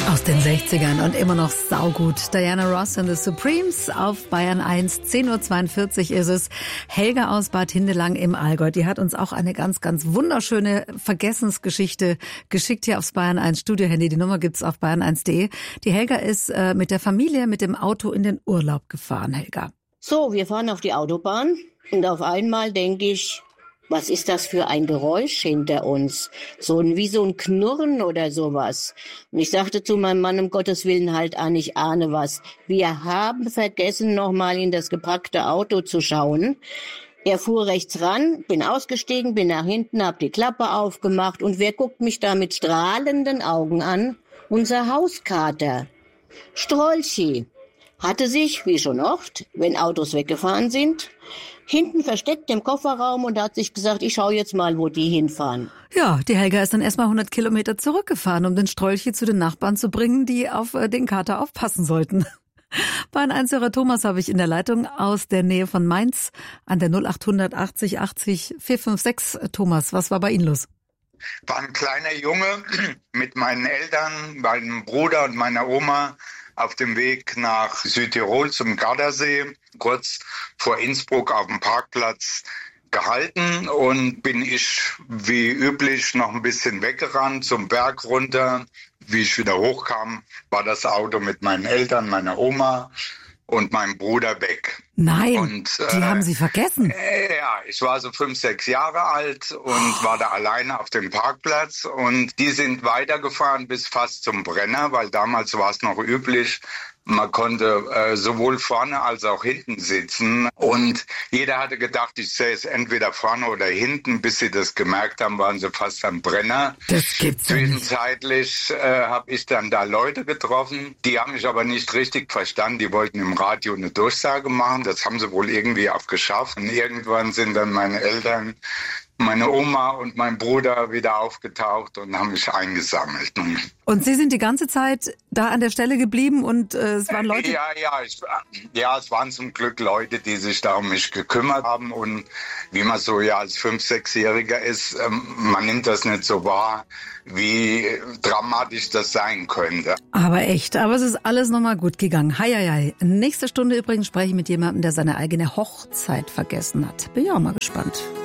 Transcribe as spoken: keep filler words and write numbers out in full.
Aus den sechzigern und immer noch saugut. Diana Ross and the Supremes auf Bayern eins. zehn Uhr zweiundvierzig ist es. Helga aus Bad Hindelang im Allgäu, die hat uns auch eine ganz, ganz wunderschöne Vergessensgeschichte geschickt hier aufs Bayern eins Studiohandy. Die Nummer gibt's auf bayern eins punkt de. Die Helga ist äh, mit der Familie mit dem Auto in den Urlaub gefahren, Helga. So, wir fahren auf die Autobahn und auf einmal denke ich, was ist das für ein Geräusch hinter uns? So ein, wie so ein Knurren oder sowas. Und ich sagte zu meinem Mann, um Gottes Willen halt an, ich ahne was. Wir haben vergessen, nochmal in das gepackte Auto zu schauen. Er fuhr rechts ran, bin ausgestiegen, bin nach hinten, hab die Klappe aufgemacht und wer guckt mich da mit strahlenden Augen an? Unser Hauskater. Strolchi. Hatte sich, wie schon oft, wenn Autos weggefahren sind, hinten versteckt im Kofferraum und hat sich gesagt, ich schaue jetzt mal, wo die hinfahren. Ja, die Helga ist dann erstmal hundert Kilometer zurückgefahren, um den Strolchi zu den Nachbarn zu bringen, die auf den Kater aufpassen sollten. Bayern eins Hörer Thomas habe ich in der Leitung aus der Nähe von Mainz an der null acht achtzig achtzig vier fünf sechs. Thomas, was war bei Ihnen los? War ein kleiner Junge mit meinen Eltern, meinem Bruder und meiner Oma auf dem Weg nach Südtirol zum Gardasee, kurz vor Innsbruck auf dem Parkplatz gehalten und bin ich wie üblich noch ein bisschen weggerannt zum Berg runter. Wie ich wieder hochkam, war das Auto mit meinen Eltern, meiner Oma und meinem Bruder weg. Nein, und, die äh, haben Sie vergessen. Äh, ja, ich war so fünf, sechs Jahre alt und oh. war da alleine auf dem Parkplatz und die sind weitergefahren bis fast zum Brenner, weil damals war es noch üblich, man konnte äh, sowohl vorne als auch hinten sitzen und jeder hatte gedacht, ich sähe es entweder vorne oder hinten. Bis sie das gemerkt haben, waren sie fast am Brenner. Das gibt's ja nicht. Zwischenzeitlich äh, habe ich dann da Leute getroffen, die haben mich aber nicht richtig verstanden. Die wollten im Radio eine Durchsage machen. Das haben sie wohl irgendwie auch geschafft. Und irgendwann sind dann meine Eltern, meine Oma und mein Bruder wieder aufgetaucht und haben mich eingesammelt. Und Sie sind die ganze Zeit da an der Stelle geblieben und äh, es waren Leute... Ja, ja, ich, ja, es waren zum Glück Leute, die sich da um mich gekümmert haben. Und wie man so ja als Fünf-, Sechsjähriger ist, ähm, man nimmt das nicht so wahr, wie dramatisch das sein könnte. Aber echt, aber es ist alles nochmal gut gegangen. Hei, hei, hei. Nächste Stunde übrigens spreche ich mit jemandem, der seine eigene Hochzeit vergessen hat. Bin ja auch mal gespannt.